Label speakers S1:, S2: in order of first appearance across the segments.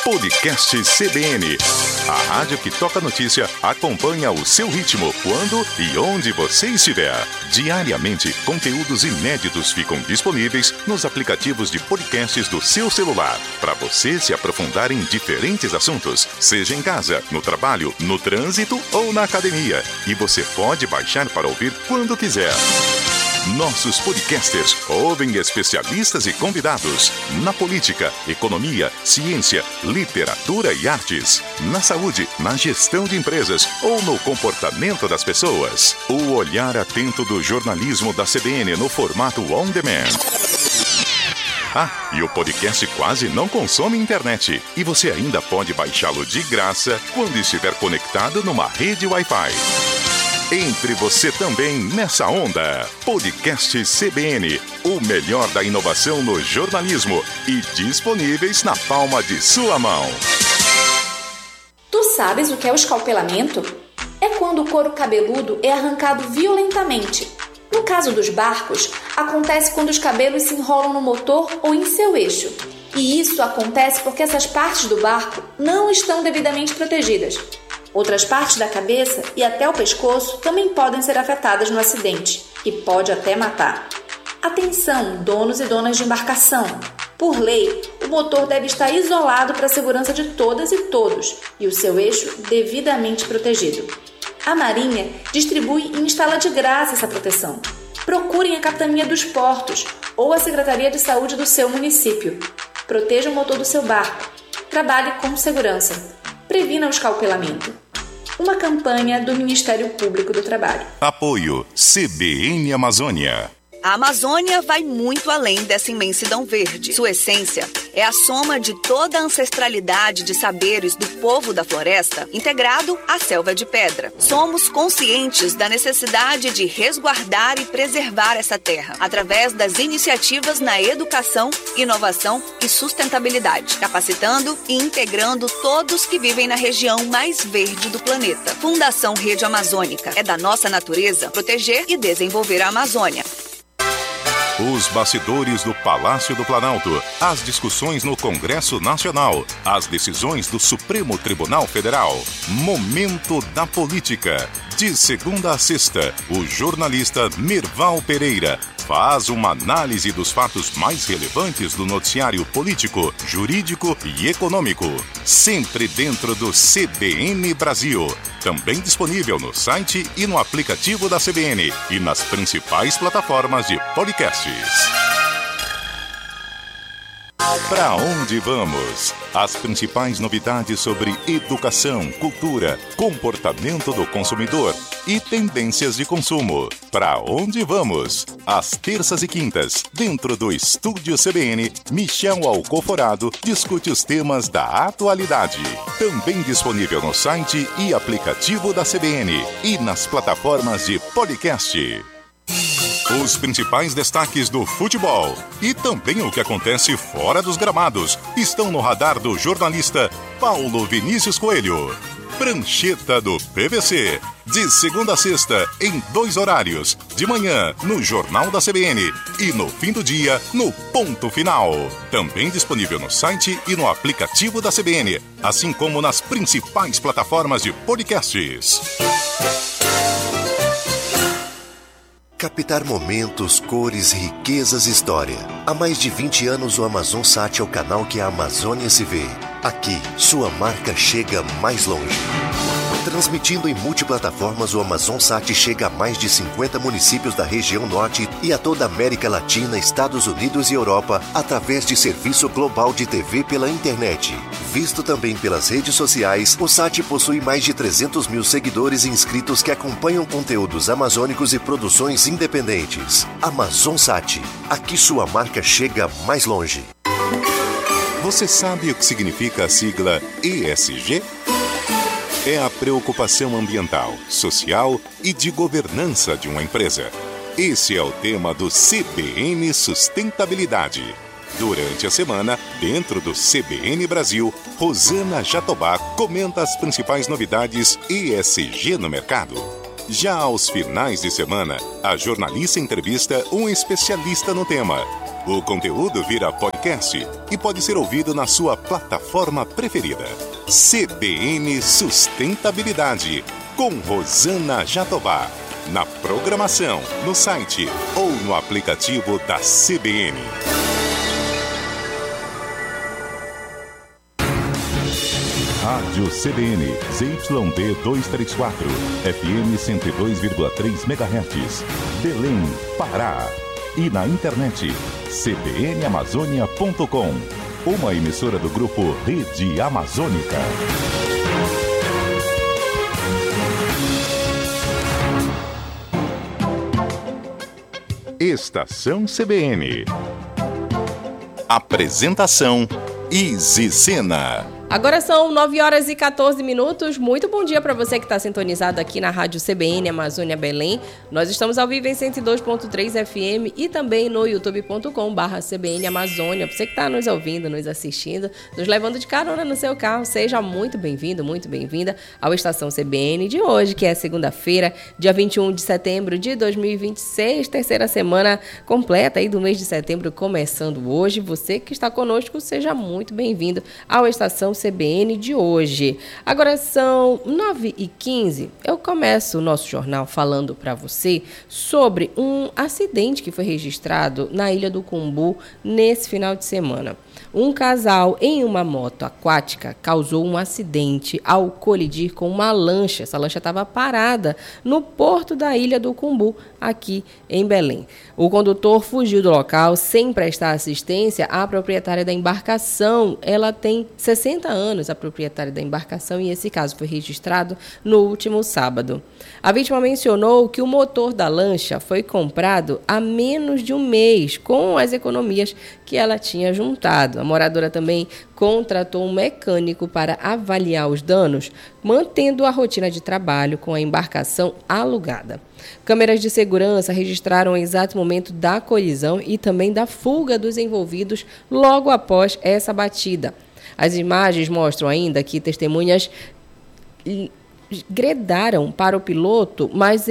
S1: Podcast CBN. A rádio que toca notícia acompanha o seu ritmo, quando e onde você estiver. Diariamente, conteúdos inéditos ficam disponíveis nos aplicativos de podcasts do seu celular, para você se aprofundar em diferentes assuntos, seja em casa, no trabalho, no trânsito ou na academia. E você pode baixar para ouvir quando quiser. Nossos podcasters ouvem especialistas e convidados na política, economia, ciência, literatura e artes, na saúde, na gestão de empresas ou no comportamento das pessoas. O olhar atento do jornalismo da CBN no formato on demand. E o podcast quase não consome internet. E você ainda pode baixá-lo de graça quando estiver conectado numa rede Wi-Fi. Entre você também nessa onda. Podcast CBN, o melhor da inovação no jornalismo e disponíveis na palma de sua mão.
S2: Tu sabes o que é o escalpelamento? É quando o couro cabeludo é arrancado violentamente. No caso dos barcos, acontece quando os cabelos se enrolam no motor ou em seu eixo. E isso acontece porque essas partes do barco não estão devidamente protegidas. Outras partes da cabeça e até o pescoço também podem ser afetadas no acidente, que pode até matar. Atenção, donos e donas de embarcação! Por lei, o motor deve estar isolado para a segurança de todas e todos e o seu eixo devidamente protegido. A Marinha distribui e instala de graça essa proteção. Procurem a Capitania dos Portos ou a Secretaria de Saúde do seu município. Proteja o motor do seu barco. Trabalhe com segurança. Previna o escalpelamento. Uma campanha do Ministério Público do Trabalho.
S1: Apoio CBN Amazônia.
S3: A Amazônia vai muito além dessa imensidão verde. Sua essência é a soma de toda a ancestralidade de saberes do povo da floresta, integrado à selva de pedra. Somos conscientes da necessidade de resguardar e preservar essa terra, através das iniciativas na educação, inovação e sustentabilidade, capacitando e integrando todos que vivem na região mais verde do planeta. Fundação Rede Amazônica. É da nossa natureza proteger e desenvolver a Amazônia.
S1: Os bastidores do Palácio do Planalto, as discussões no Congresso Nacional, as decisões do Supremo Tribunal Federal. Momento da Política. De segunda a sexta, o jornalista Mirval Pereira faz uma análise dos fatos mais relevantes do noticiário político, jurídico e econômico. Sempre dentro do CBN Brasil. Também disponível no site e no aplicativo da CBN e nas principais plataformas de podcasts. Para onde vamos? As principais novidades sobre educação, cultura, comportamento do consumidor e tendências de consumo. Para onde vamos? Às terças e quintas, dentro do Estúdio CBN, Michel Alcoforado discute os temas da atualidade. Também disponível no site e aplicativo da CBN e nas plataformas de podcast. Os principais destaques do futebol e também o que acontece fora dos gramados estão no radar do jornalista Paulo Vinícius Coelho. Prancheta do PVC, de segunda a sexta, em 2 horários, de manhã no Jornal da CBN e no fim do dia no Ponto Final. Também disponível no site e no aplicativo da CBN, assim como nas principais plataformas de podcasts.
S4: Captar momentos, cores, riquezas e história. Há mais de 20 anos o AmazonSat é o canal que a Amazônia se vê. Aqui, sua marca chega mais longe. Transmitindo em multiplataformas, o AmazonSat chega a mais de 50 municípios da região norte e a toda a América Latina, Estados Unidos e Europa, através de serviço global de TV pela internet. Visto também pelas redes sociais, o SAT possui mais de 300 mil seguidores e inscritos que acompanham conteúdos amazônicos e produções independentes. AmazonSat. Aqui sua marca chega mais longe.
S1: Você sabe o que significa a sigla ESG? É a preocupação ambiental, social e de governança de uma empresa. Esse é o tema do CBN Sustentabilidade. Durante a semana, dentro do CBN Brasil, Rosana Jatobá comenta as principais novidades ESG no mercado. Já aos finais de semana, a jornalista entrevista um especialista no tema. O conteúdo vira podcast e pode ser ouvido na sua plataforma preferida. CBN Sustentabilidade, com Rosana Jatobá. Na programação, no site ou no aplicativo da CBN. Rádio CBN, ZYD 234, FM 102,3 MHz, Belém, Pará. E na internet, cbnamazônia.com, uma emissora do grupo Rede Amazônica. Estação CBN. Apresentação: Izzy Sena.
S5: Agora são 9 horas e 14 minutos. Muito bom dia para você que está sintonizado aqui na Rádio CBN Amazônia Belém. Nós estamos ao vivo em 102.3 FM e também no youtube.com/CBN Amazônia. Você que está nos ouvindo, nos assistindo, nos levando de carona no seu carro, seja muito bem-vindo, muito bem-vinda ao Estação CBN de hoje, que é segunda-feira, dia 21 de setembro de 2026, terceira semana completa aí do mês de setembro, começando hoje. Você que está conosco, seja muito bem-vindo ao Estação CBN de hoje. Agora são 9h15. Eu começo o nosso jornal falando para você sobre um acidente que foi registrado na Ilha do Cumbu nesse final de semana. Um casal em uma moto aquática causou um acidente ao colidir com uma lancha. Essa lancha estava parada no porto da Ilha do Cumbu, aqui em Belém. O condutor fugiu do local sem prestar assistência à proprietária da embarcação. Ela tem 60 anos, a proprietária da embarcação, e esse caso foi registrado no último sábado. A vítima mencionou que o motor da lancha foi comprado há menos de um mês, com as economias que ela tinha juntado. A moradora também contratou um mecânico para avaliar os danos, mantendo a rotina de trabalho com a embarcação alugada. Câmeras de segurança registraram o exato momento da colisão e também da fuga dos envolvidos logo após essa batida. As imagens mostram ainda que testemunhas gritaram para o piloto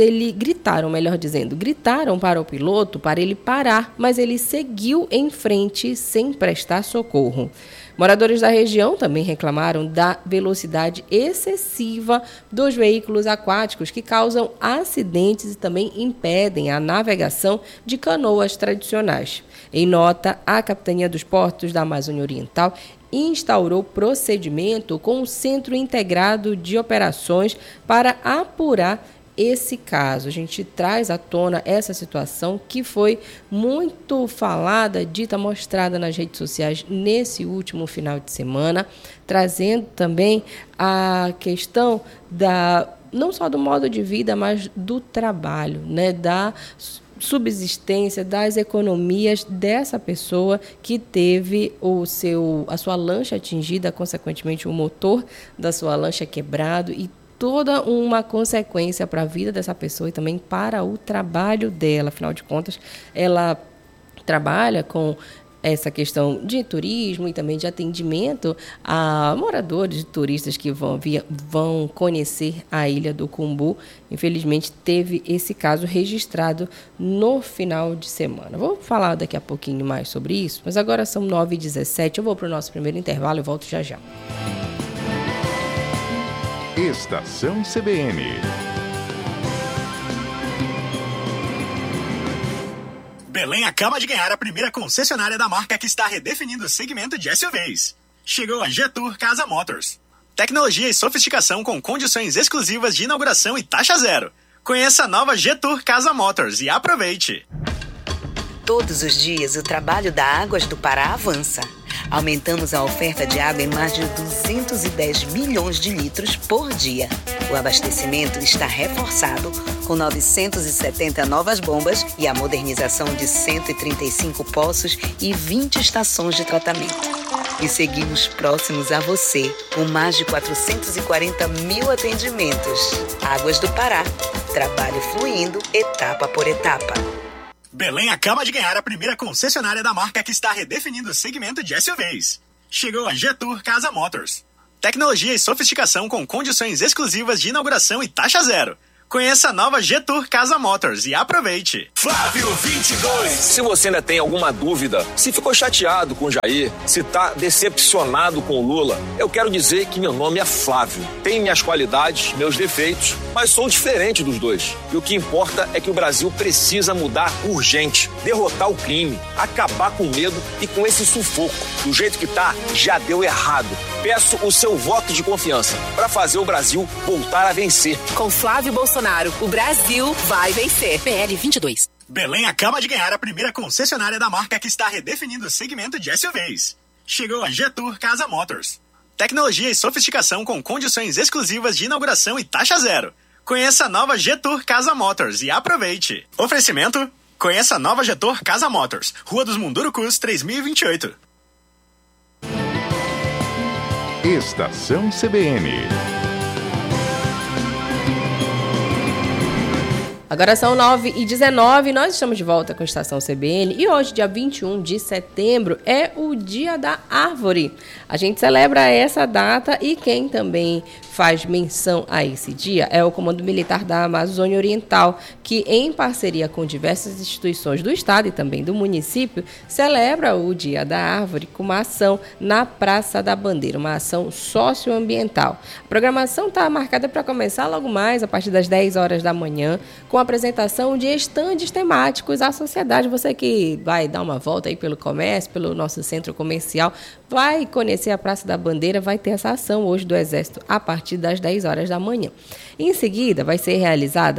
S5: para o piloto para ele parar, mas ele seguiu em frente sem prestar socorro. Moradores da região também reclamaram da velocidade excessiva dos veículos aquáticos que causam acidentes e também impedem a navegação de canoas tradicionais. Em nota, a Capitania dos Portos da Amazônia Oriental instaurou procedimento com o Centro Integrado de Operações para apurar esse caso. A gente traz à tona essa situação que foi muito falada, dita, mostrada nas redes sociais nesse último final de semana, trazendo também a questão não só do modo de vida, mas do trabalho, né, da subsistência, das economias dessa pessoa que teve a sua lancha atingida, consequentemente o motor da sua lancha quebrado, e toda uma consequência para a vida dessa pessoa e também para o trabalho dela. Afinal de contas, ela trabalha com essa questão de turismo e também de atendimento a moradores e turistas que vão conhecer a Ilha do Cumbu. Infelizmente, teve esse caso registrado no final de semana. Vou falar daqui a pouquinho mais sobre isso, mas agora são 9h17. Eu vou para o nosso primeiro intervalo e volto já já.
S1: Estação CBN.
S6: Belém acaba de ganhar a primeira concessionária da marca que está redefinindo o segmento de SUVs. Chegou a Jetour Casa Motors. Tecnologia e sofisticação com condições exclusivas de inauguração e taxa zero. Conheça a nova Jetour Casa Motors e aproveite!
S3: Todos os dias o trabalho da Águas do Pará avança. Aumentamos a oferta de água em mais de 210 milhões de litros por dia. O abastecimento está reforçado com 970 novas bombas e a modernização de 135 poços e 20 estações de tratamento. E seguimos próximos a você, com mais de 440 mil atendimentos. Águas do Pará. Trabalho fluindo, etapa por etapa.
S6: Belém acaba de ganhar a primeira concessionária da marca que está redefinindo o segmento de SUVs. Chegou a Jetour Casa Motors. Tecnologia e sofisticação com condições exclusivas de inauguração e taxa zero. Conheça a nova G-Tour Casa Motors e aproveite!
S7: Flávio 22. Se você ainda tem alguma dúvida, se ficou chateado com o Jair, se tá decepcionado com o Lula, eu quero dizer que meu nome é Flávio. Tenho minhas qualidades, meus defeitos, mas sou diferente dos dois. E o que importa é que o Brasil precisa mudar urgente, derrotar o crime, acabar com o medo e com esse sufoco. Do jeito que tá, já deu errado. Peço o seu voto de confiança para fazer o Brasil voltar a vencer.
S8: Com Flávio Bolsonaro, o Brasil vai vencer. PL 22.
S6: Belém acaba de ganhar a primeira concessionária da marca que está redefinindo o segmento de SUVs. Chegou a G-Tour Casa Motors. Tecnologia e sofisticação com condições exclusivas de inauguração e taxa zero. Conheça a nova G-Tour Casa Motors e aproveite. Oferecimento: conheça a nova G-Tour Casa Motors, Rua dos Mundurucus, 3028.
S1: Estação CBN.
S5: Agora são 9h19, nós estamos de volta com a Estação CBN e hoje, dia 21 de setembro, é o Dia da Árvore. A gente celebra essa data e quem também faz menção a esse dia é o Comando Militar da Amazônia Oriental, que em parceria com diversas instituições do estado e também do município, celebra o Dia da Árvore com uma ação na Praça da Bandeira, uma ação socioambiental. A programação está marcada para começar logo mais, a partir das 10 horas da manhã, com a apresentação de estandes temáticos à sociedade. Você que vai dar uma volta aí pelo comércio, pelo nosso centro comercial, vai conhecer a Praça da Bandeira, vai ter essa ação hoje do Exército a partir das 10 horas da manhã. Em seguida, vai ser realizada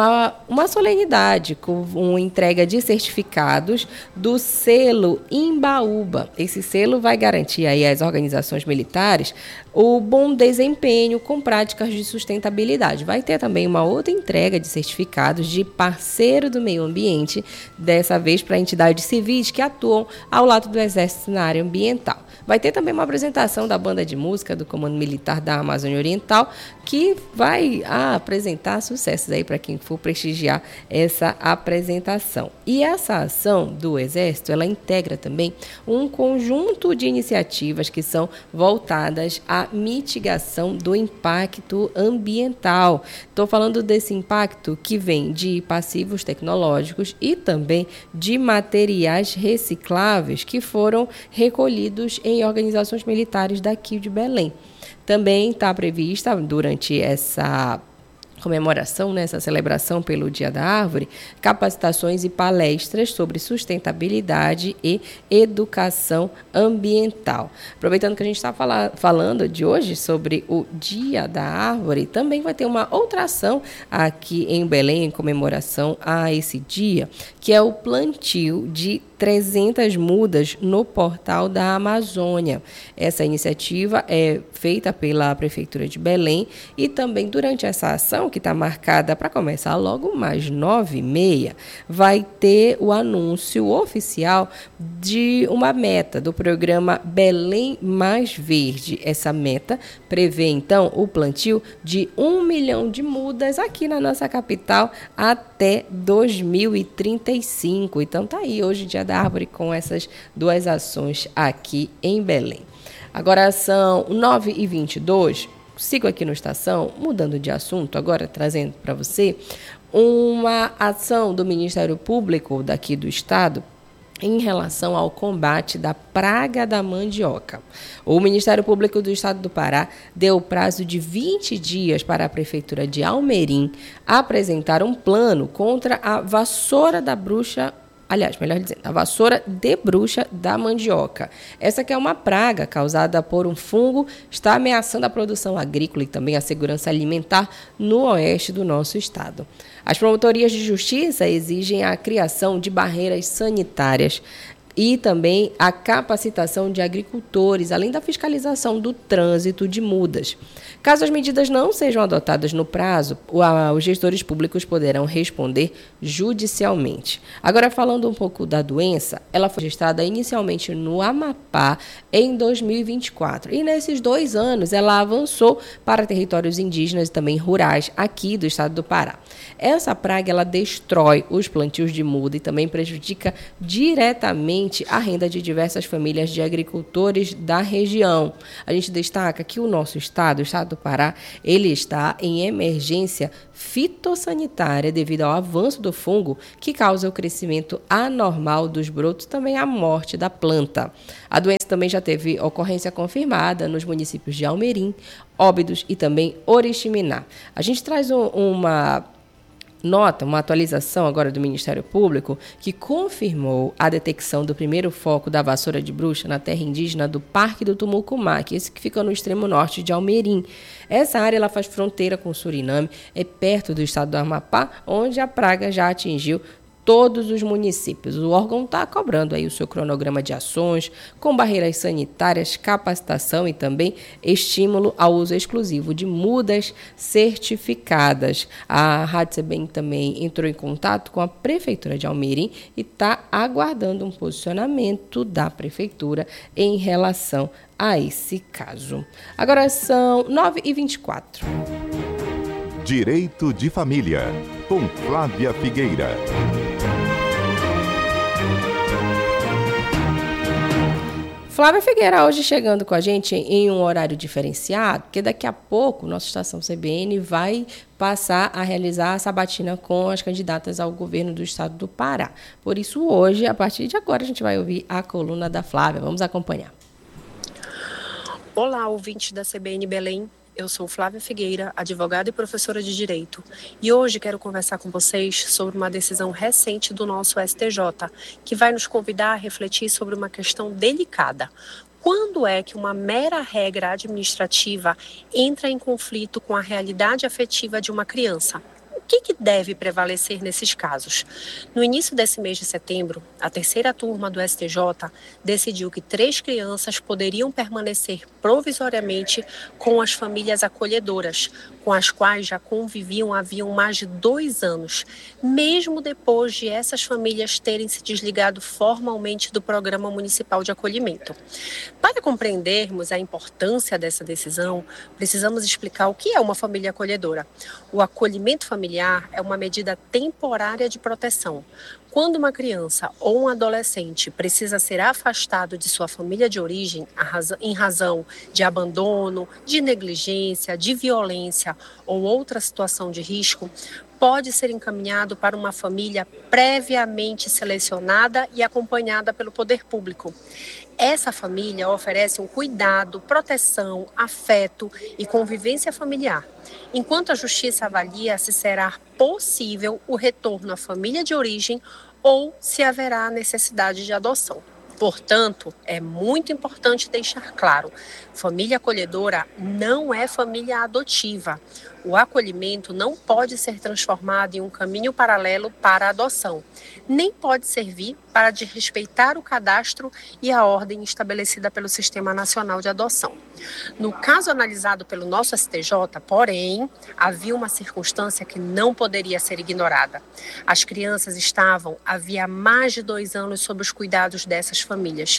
S5: uma solenidade com uma entrega de certificados do selo Imbaúba. Esse selo vai garantir aí às organizações militares o bom desempenho com práticas de sustentabilidade. Vai ter também uma outra entrega de certificados de parceiro do meio ambiente, dessa vez para entidades civis que atuam ao lado do Exército na área ambiental. Vai ter também uma apresentação da banda de música do Comando Militar da Amazônia Oriental, que vai apresentar sucessos aí para quem for prestigiar essa apresentação. E essa ação do Exército, ela integra também um conjunto de iniciativas que são voltadas à mitigação do impacto ambiental. Estou falando desse impacto que vem de passivos tecnológicos e também de materiais recicláveis que foram recolhidos em organizações militares daqui de Belém. Também está prevista, durante essa comemoração, essa celebração pelo Dia da Árvore, capacitações e palestras sobre sustentabilidade e educação ambiental. Aproveitando que a gente está falando de hoje sobre o Dia da Árvore, também vai ter uma outra ação aqui em Belém, em comemoração a esse dia, que é o plantio de 300 mudas no Portal da Amazônia. Essa iniciativa é feita pela Prefeitura de Belém e também durante essa ação, que está marcada para começar logo mais 9h30, vai ter o anúncio oficial de uma meta do programa Belém Mais Verde. Essa meta prevê, então, o plantio de 1 milhão de mudas aqui na nossa capital até 2035. Então, tá aí hoje, Dia da Árvore, com essas duas ações aqui em Belém. Agora são 9h22. Sigo aqui no Estação, mudando de assunto, agora trazendo para você uma ação do Ministério Público daqui do Estado em relação ao combate da praga da mandioca. O Ministério Público do Estado do Pará deu prazo de 20 dias para a Prefeitura de Almerim apresentar um plano contra a vassoura da bruxa. Aliás, melhor dizendo, a vassoura de bruxa da mandioca. Essa que é uma praga causada por um fungo, está ameaçando a produção agrícola e também a segurança alimentar no oeste do nosso estado. As promotorias de justiça exigem a criação de barreiras sanitárias e também a capacitação de agricultores, além da fiscalização do trânsito de mudas. Caso as medidas não sejam adotadas no prazo, os gestores públicos poderão responder judicialmente. Agora, falando um pouco da doença, ela foi registrada inicialmente no Amapá em 2024. E nesses 2 anos, ela avançou para territórios indígenas e também rurais aqui do estado do Pará. Essa praga, ela destrói os plantios de muda e também prejudica diretamente diretamente a renda de diversas famílias de agricultores da região. A gente destaca que o nosso estado, o estado do Pará, ele está em emergência fitossanitária devido ao avanço do fungo que causa o crescimento anormal dos brotos, também a morte da planta. A doença também já teve ocorrência confirmada nos municípios de Almerim, Óbidos e também Oriximiná. A gente traz uma atualização agora do Ministério Público que confirmou a detecção do primeiro foco da vassoura de bruxa na terra indígena do Parque do Tumucumá, que fica no extremo norte de Almerim. Essa área ela faz fronteira com o Suriname, é perto do estado do Amapá, onde a praga já atingiu todos os municípios. O órgão está cobrando aí o seu cronograma de ações, com barreiras sanitárias, capacitação e também estímulo ao uso exclusivo de mudas certificadas. A Rádio CBN também entrou em contato com a Prefeitura de Almerim e está aguardando um posicionamento da Prefeitura em relação a esse caso. Agora são 9h24.
S1: Direito de Família, com Flávia Figueira.
S5: Flávia Figueira hoje chegando com a gente em um horário diferenciado, porque daqui a pouco nossa estação CBN vai passar a realizar a sabatina com as candidatas ao governo do estado do Pará. Por isso hoje, a partir de agora, a gente vai ouvir a coluna da Flávia. Vamos acompanhar.
S9: Olá, ouvintes da CBN Belém. Eu sou Flávia Figueira, advogada e professora de Direito, e hoje quero conversar com vocês sobre uma decisão recente do nosso STJ, que vai nos convidar a refletir sobre uma questão delicada. Quando é que uma mera regra administrativa entra em conflito com a realidade afetiva de uma criança? O que deve prevalecer nesses casos? No início desse mês de setembro, a terceira turma do STJ decidiu que 3 crianças poderiam permanecer provisoriamente com as famílias acolhedoras, com as quais já conviviam haviam mais de 2 anos, mesmo depois de essas famílias terem se desligado formalmente do Programa Municipal de Acolhimento. Para compreendermos a importância dessa decisão, precisamos explicar o que é uma família acolhedora. O acolhimento familiar é uma medida temporária de proteção. Quando uma criança ou um adolescente precisa ser afastado de sua família de origem em razão de abandono, de negligência, de violência ou outra situação de risco, pode ser encaminhado para uma família previamente selecionada e acompanhada pelo poder público. Essa família oferece um cuidado, proteção, afeto e convivência familiar, enquanto a Justiça avalia se será possível o retorno à família de origem ou se haverá necessidade de adoção. Portanto, é muito importante deixar claro, família acolhedora não é família adotiva. O acolhimento não pode ser transformado em um caminho paralelo para a adoção, nem pode servir para desrespeitar o cadastro e a ordem estabelecida pelo Sistema Nacional de Adoção. No caso analisado pelo nosso STJ, porém, havia uma circunstância que não poderia ser ignorada. As crianças estavam havia mais de 2 anos sob os cuidados dessas famílias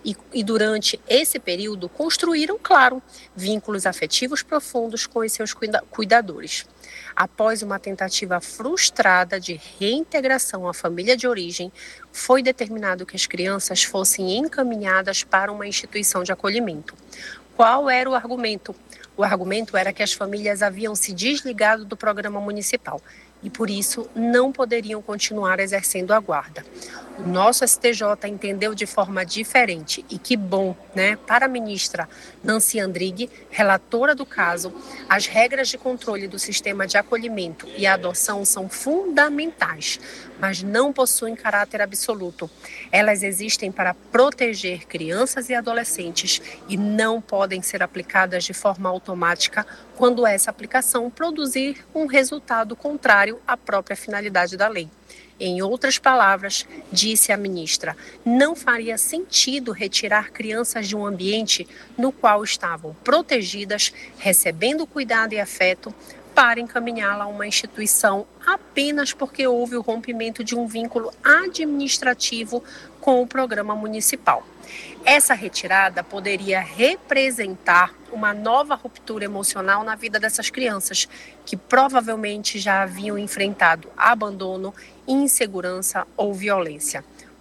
S9: e durante esse período construíram, claro, vínculos afetivos profundos com os seus cuidadores. Após uma tentativa frustrada de reintegração à família de origem, foi determinado que as crianças fossem encaminhadas para uma instituição de acolhimento. Qual era o argumento? O argumento era que as famílias haviam se desligado do programa municipal e, por isso, não poderiam continuar exercendo a guarda. O nosso STJ entendeu de forma diferente e que bom, né? Para a ministra Nancy Andrighi, relatora do caso, as regras de controle do sistema de acolhimento e a adoção são fundamentais, mas não possuem caráter absoluto. Elas existem para proteger crianças e adolescentes e não podem ser aplicadas de forma automática quando essa aplicação produzir um resultado contrário à própria finalidade da lei. Em outras palavras, disse a ministra, não faria sentido retirar crianças de um ambiente no qual estavam protegidas, recebendo cuidado e afeto, para encaminhá-la a uma instituição apenas porque houve o rompimento de um vínculo administrativo com o programa municipal. Essa retirada poderia representar uma nova ruptura emocional na vida dessas crianças, que provavelmente já haviam enfrentado abandono, insegurança ou violência.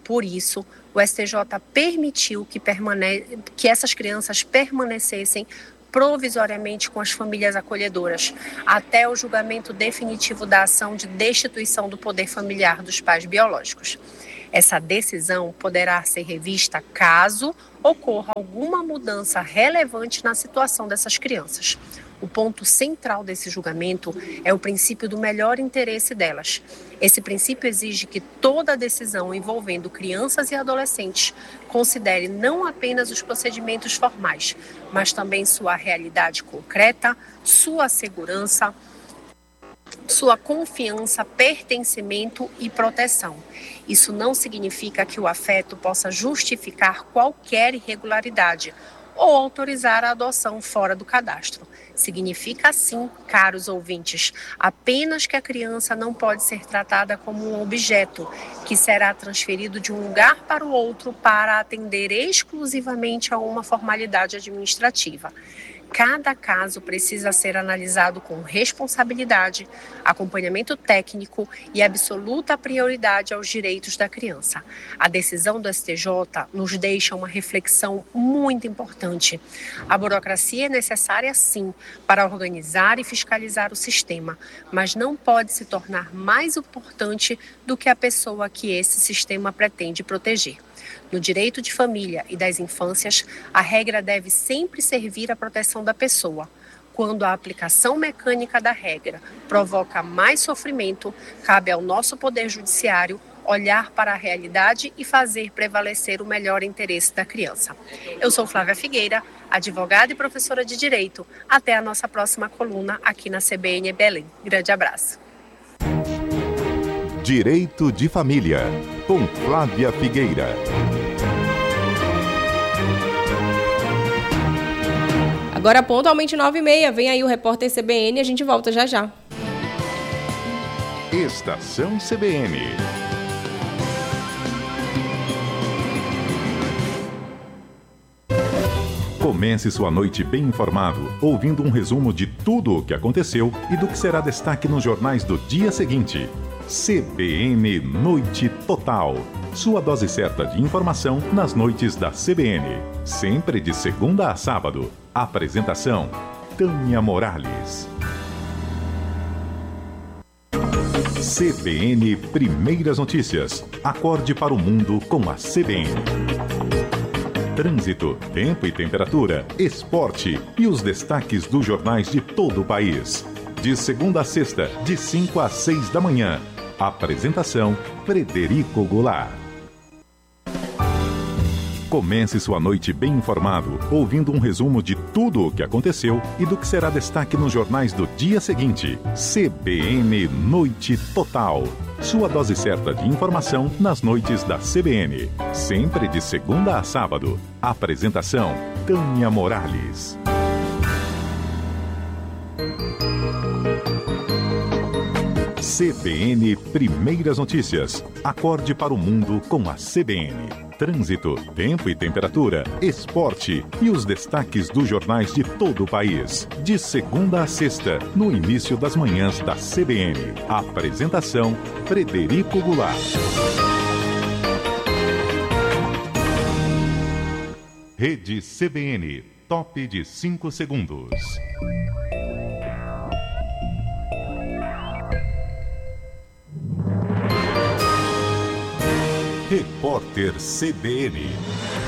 S9: Por isso, o STJ permitiu que essas crianças permanecessem provisoriamente com as famílias acolhedoras, até o julgamento definitivo da ação de destituição do poder familiar dos pais biológicos. Essa decisão poderá ser revista caso ocorra alguma mudança relevante na situação dessas crianças. O ponto central desse julgamento é o princípio do melhor interesse delas. Esse princípio exige que toda decisão envolvendo crianças e adolescentes considere não apenas os procedimentos formais, mas também sua realidade concreta, sua segurança, sua confiança, pertencimento e proteção. Isso não significa que o afeto possa justificar qualquer irregularidade ou autorizar a adoção fora do cadastro. Significa, sim, caros ouvintes, apenas que a criança não pode ser tratada como um objeto que será transferido de um lugar para o outro para atender exclusivamente a uma formalidade administrativa. Cada caso precisa ser analisado com responsabilidade, acompanhamento técnico e absoluta prioridade aos direitos da criança. A decisão do STJ nos deixa uma reflexão muito importante. A burocracia é necessária, sim, para organizar e fiscalizar o sistema, mas não pode se tornar mais importante do que a pessoa que esse sistema pretende proteger. No direito de família e das infâncias, a regra deve sempre servir à proteção da pessoa. Quando a aplicação mecânica da regra provoca mais sofrimento, cabe ao nosso Poder Judiciário olhar para a realidade e fazer prevalecer o melhor interesse da criança. Eu sou Flávia Figueira, advogada e professora de Direito. Até a nossa próxima coluna aqui na CBN Belém. Grande abraço.
S1: Direito de Família, com Flávia Figueira.
S5: Agora pontualmente 9h30, vem aí o repórter CBN e a gente volta já já.
S1: Estação CBN. Comece sua noite bem informado, ouvindo um resumo de tudo o que aconteceu e do que será destaque nos jornais do dia seguinte. CBN Noite Total. Sua dose certa de informação nas noites da CBN. Sempre de segunda a sábado. Apresentação: Tânia Morales. CBN Primeiras Notícias. Acorde para o mundo com a CBN. Trânsito, tempo e temperatura, esporte e os destaques dos jornais de todo o país. De segunda a sexta, de 5 às 6 da manhã. Apresentação: Frederico Goulart. Comece sua noite bem informado, ouvindo um resumo de tudo o que aconteceu e do que será destaque nos jornais do dia seguinte. CBN Noite Total. Sua dose certa de informação nas noites da CBN. Sempre de segunda a sábado. Apresentação: Tânia Morales. CBN Primeiras Notícias. Acorde para o mundo com a CBN. Trânsito, tempo e temperatura, esporte e os destaques dos jornais de todo o país. De segunda a sexta, no início das manhãs da CBN. Apresentação: Frederico Goulart. Rede CBN. Top de 5 segundos. Repórter CBN.